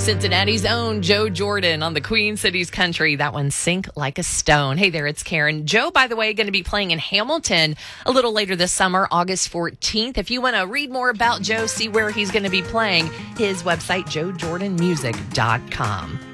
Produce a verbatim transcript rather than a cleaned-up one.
Cincinnati's own Joe Jordan on the Queen Cities Country. That one, Sink Like a Stone. Hey there, it's Karen. Joe, by the way, going to be playing in Hamilton a little later this summer, August fourteenth. If you want to read more about Joe, see where he's going to be playing, his website, joe jordan music dot com.